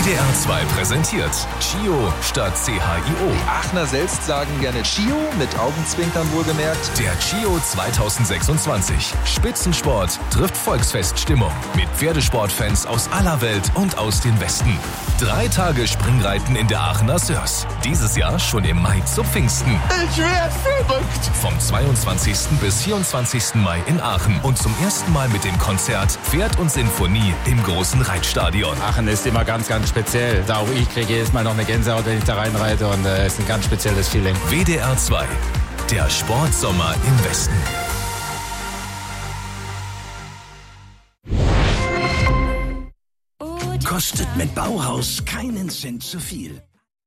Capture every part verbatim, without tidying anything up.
D R zwei präsentiert Chio statt C H I O. Die Aachener selbst sagen gerne Chio, mit Augenzwinkern wohlgemerkt. Der Chio zweitausendsechsundzwanzig. Spitzensport trifft Volksfeststimmung. Mit Pferdesportfans aus aller Welt und aus dem Westen. Drei Tage Springreiten in der Aachener Sörs. Dieses Jahr schon im Mai zu Pfingsten. Ich werd verrückt. Vom zweiundzwanzigsten bis vierundzwanzigsten Mai in Aachen. Und zum ersten Mal mit dem Konzert Pferd und Sinfonie im großen Reitstadion. Aachen ist immer ganz, ganz speziell. Da auch ich kriege jedes Mal noch eine Gänsehaut, wenn ich da reinreite. Und es äh, ist ein ganz spezielles Feeling. W D R zwei. Der Sportsommer im Westen. Kostet mit Bauhaus keinen Cent zu viel.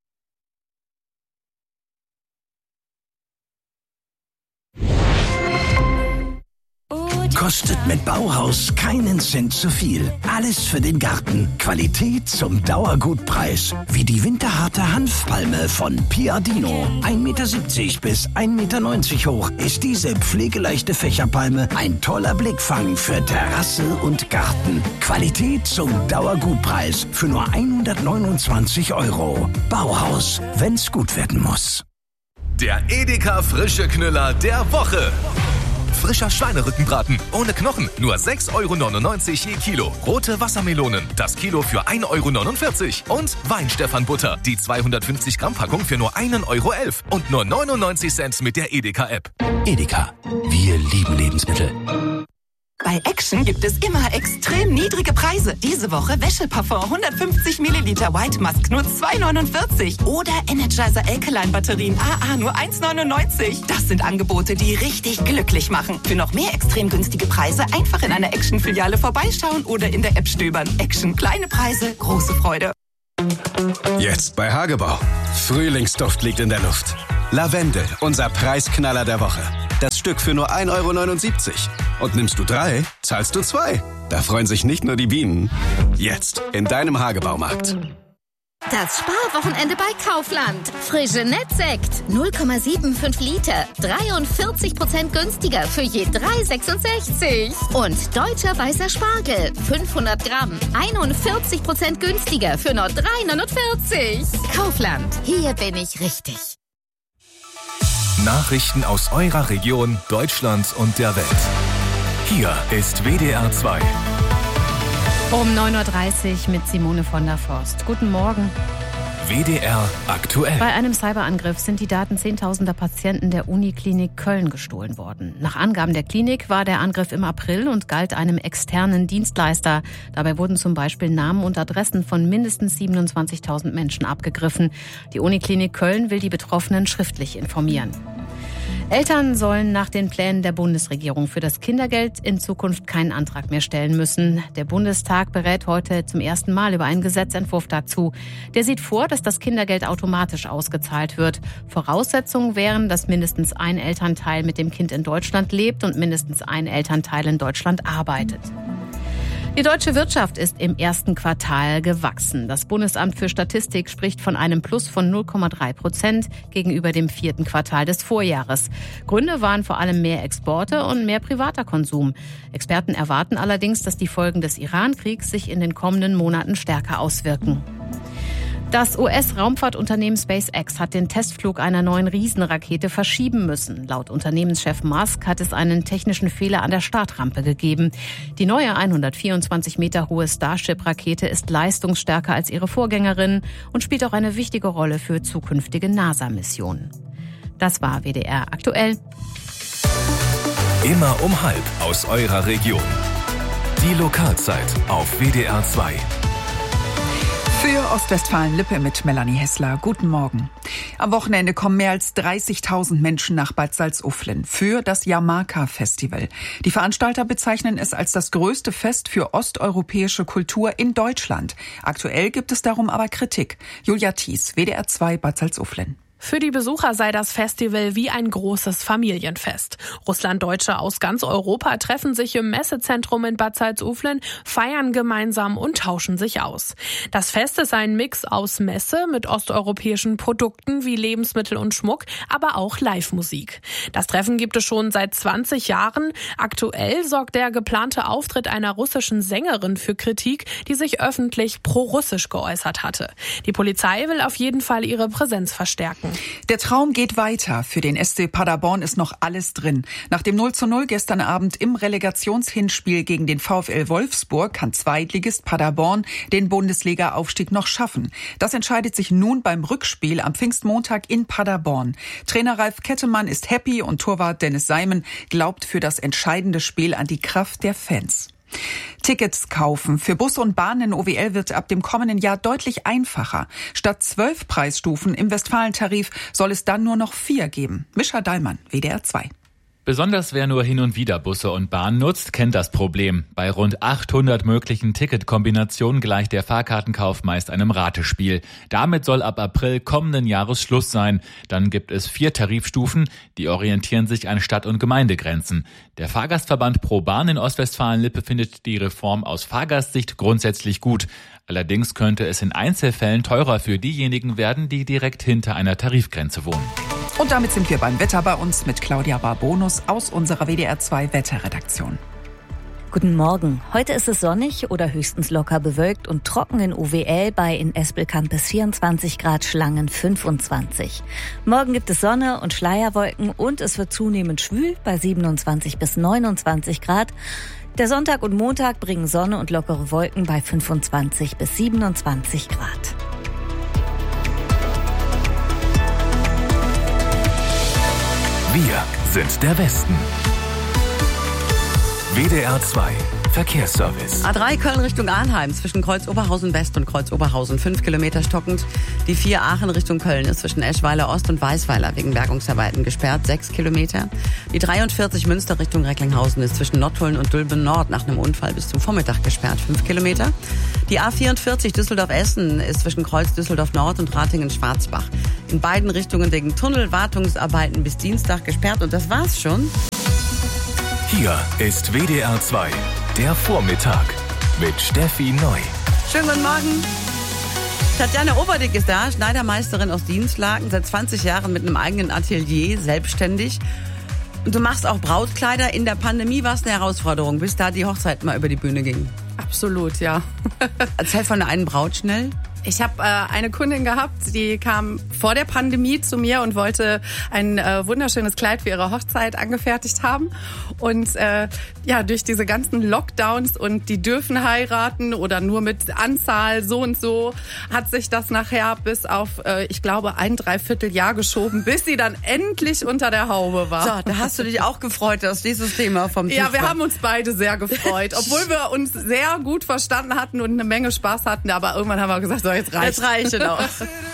Kostet mit Bauhaus keinen Cent zu viel. Alles für den Garten. Qualität zum Dauergutpreis. Wie die winterharte Hanfpalme von Piadino. ein Meter siebzig bis ein Meter neunzig hoch ist diese pflegeleichte Fächerpalme ein toller Blickfang für Terrasse und Garten. Qualität zum Dauergutpreis für nur hundertneunundzwanzig Euro. Bauhaus, wenn's gut werden muss. Der Edeka Frische Knüller der Woche. Frischer Schweinerückenbraten ohne Knochen, nur sechs Euro neunundneunzig je Kilo. Rote Wassermelonen, das Kilo für ein Euro neunundvierzig. Und Weinstefan-Butter, die zweihundertfünfzig Gramm Packung für nur ein Euro elf. Und nur neunundneunzig Cent mit der Edeka-App. Edeka, wir lieben Lebensmittel. Bei Action gibt es immer extrem niedrige Preise. Diese Woche Wäscheparfum hundertfünfzig Milliliter White Musk nur zwei neunundvierzig. Oder Energizer Alkaline Batterien A A nur eins neunundneunzig. Das sind Angebote, die richtig glücklich machen. Für noch mehr extrem günstige Preise einfach in einer Action-Filiale vorbeischauen oder in der App stöbern. Action, kleine Preise, große Freude. Jetzt bei Hagebau. Frühlingsduft liegt in der Luft. Lavendel, unser Preisknaller der Woche. Das Stück für nur ein Euro neunundsiebzig. Und nimmst du drei, zahlst du zwei. Da freuen sich nicht nur die Bienen. Jetzt in deinem Hagebaumarkt. Das Sparwochenende bei Kaufland. Frische Nettsekt. null Komma fünfundsiebzig Liter. dreiundvierzig Prozent günstiger für je drei Euro sechsundsechzig. Und deutscher weißer Spargel. fünfhundert Gramm. einundvierzig Prozent günstiger für nur drei Euro neunundvierzig. Kaufland. Hier bin ich richtig. Nachrichten aus eurer Region, Deutschland und der Welt. Hier ist W D R zwei. Um neun Uhr dreißig mit Simone von der Forst. Guten Morgen. W D R aktuell. Bei einem Cyberangriff sind die Daten zehntausender Patienten der Uniklinik Köln gestohlen worden. Nach Angaben der Klinik war der Angriff im April und galt einem externen Dienstleister. Dabei wurden zum Beispiel Namen und Adressen von mindestens siebenundzwanzigtausend Menschen abgegriffen. Die Uniklinik Köln will die Betroffenen schriftlich informieren. Eltern sollen nach den Plänen der Bundesregierung für das Kindergeld in Zukunft keinen Antrag mehr stellen müssen. Der Bundestag berät heute zum ersten Mal über einen Gesetzentwurf dazu. Der sieht vor, dass das Kindergeld automatisch ausgezahlt wird. Voraussetzungen wären, dass mindestens ein Elternteil mit dem Kind in Deutschland lebt und mindestens ein Elternteil in Deutschland arbeitet. Die deutsche Wirtschaft ist im ersten Quartal gewachsen. Das Bundesamt für Statistik spricht von einem Plus von null Komma drei Prozent gegenüber dem vierten Quartal des Vorjahres. Gründe waren vor allem mehr Exporte und mehr privater Konsum. Experten erwarten allerdings, dass die Folgen des Iran-Kriegs sich in den kommenden Monaten stärker auswirken. Das U S-Raumfahrtunternehmen SpaceX hat den Testflug einer neuen Riesenrakete verschieben müssen. Laut Unternehmenschef Musk hat es einen technischen Fehler an der Startrampe gegeben. Die neue hundertvierundzwanzig Meter hohe Starship-Rakete ist leistungsstärker als ihre Vorgängerin und spielt auch eine wichtige Rolle für zukünftige NASA-Missionen. Das war W D R aktuell. Immer um halb aus eurer Region. Die Lokalzeit auf W D R zwei. Für Ostwestfalen-Lippe mit Melanie Hessler. Guten Morgen. Am Wochenende kommen mehr als dreißigtausend Menschen nach Bad Salzuflen für das Jamarka-Festival. Die Veranstalter bezeichnen es als das größte Fest für osteuropäische Kultur in Deutschland. Aktuell gibt es darum aber Kritik. Julia Thies, W D R zwei Bad Salzuflen. Für die Besucher sei das Festival wie ein großes Familienfest. Russlanddeutsche aus ganz Europa treffen sich im Messezentrum in Bad Salzuflen, feiern gemeinsam und tauschen sich aus. Das Fest ist ein Mix aus Messe mit osteuropäischen Produkten wie Lebensmittel und Schmuck, aber auch Live-Musik. Das Treffen gibt es schon seit zwanzig Jahren. Aktuell sorgt der geplante Auftritt einer russischen Sängerin für Kritik, die sich öffentlich pro-russisch geäußert hatte. Die Polizei will auf jeden Fall ihre Präsenz verstärken. Der Traum geht weiter. Für den S C Paderborn ist noch alles drin. Nach dem null zu null gestern Abend im Relegationshinspiel gegen den VfL Wolfsburg kann Zweitligist Paderborn den Bundesliga-Aufstieg noch schaffen. Das entscheidet sich nun beim Rückspiel am Pfingstmontag in Paderborn. Trainer Ralf Kettemann ist happy und Torwart Dennis Seimen glaubt für das entscheidende Spiel an die Kraft der Fans. Tickets kaufen für Bus und Bahn in O W L wird ab dem kommenden Jahr deutlich einfacher. Statt zwölf Preisstufen im Westfalentarif soll es dann nur noch vier geben. Mischa Dallmann, W D R zwei. Besonders wer nur hin und wieder Busse und Bahn nutzt, kennt das Problem. Bei rund achthundert möglichen Ticketkombinationen gleicht der Fahrkartenkauf meist einem Ratespiel. Damit soll ab April kommenden Jahres Schluss sein. Dann gibt es vier Tarifstufen, die orientieren sich an Stadt- und Gemeindegrenzen. Der Fahrgastverband Pro Bahn in Ostwestfalen-Lippe findet die Reform aus Fahrgastsicht grundsätzlich gut. Allerdings könnte es in Einzelfällen teurer für diejenigen werden, die direkt hinter einer Tarifgrenze wohnen. Und damit sind wir beim Wetter bei uns mit Claudia Barbonus aus unserer W D R zwei Wetterredaktion. Guten Morgen. Heute ist es sonnig oder höchstens locker bewölkt und trocken in O W L, bei in Espelkamp bis vierundzwanzig Grad, Schlangen fünfundzwanzig. Morgen gibt es Sonne und Schleierwolken und es wird zunehmend schwül bei siebenundzwanzig bis neunundzwanzig Grad. Der Sonntag und Montag bringen Sonne und lockere Wolken bei fünfundzwanzig bis siebenundzwanzig Grad. Wir sind der Westen. W D R zwei Verkehrsservice. A drei Köln Richtung Arnheim zwischen Kreuz Oberhausen West und Kreuz Oberhausen fünf Kilometer stockend. Die vier Aachen Richtung Köln ist zwischen Eschweiler Ost und Weißweiler wegen Bergungsarbeiten gesperrt, sechs Kilometer. Die dreiundvierzig Münster Richtung Recklinghausen ist zwischen Nottuln und Dülben Nord nach einem Unfall bis zum Vormittag gesperrt, fünf Kilometer. Die A vierundvierzig Düsseldorf-Essen ist zwischen Kreuz Düsseldorf Nord und Ratingen-Schwarzbach in beiden Richtungen wegen Tunnelwartungsarbeiten bis Dienstag gesperrt. Und das war's schon. Hier ist W D R zwei, der Vormittag mit Steffi Neu. Schönen guten Morgen. Tatjana Oberdick ist da, Schneidermeisterin aus Dienstlaken, seit zwanzig Jahren mit einem eigenen Atelier, selbstständig. Und du machst auch Brautkleider. In der Pandemie war es eine Herausforderung, bis da die Hochzeit mal über die Bühne ging. Absolut, ja. Erzähl von der einen Braut schnell. Ich habe äh, eine Kundin gehabt, die kam vor der Pandemie zu mir und wollte ein äh, wunderschönes Kleid für ihre Hochzeit angefertigt haben. Und äh, ja, durch diese ganzen Lockdowns und die dürfen heiraten oder nur mit Anzahl so und so, hat sich das nachher bis auf, äh, ich glaube, ein Dreivierteljahr geschoben, bis sie dann endlich unter der Haube war. So, da hast du dich auch gefreut, dass dieses Thema vom Tisch Ja, wir war. haben uns beide sehr gefreut, obwohl wir uns sehr gut verstanden hatten und eine Menge Spaß hatten. Aber irgendwann haben wir gesagt, so, jetzt reicht. Jetzt reicht es auch.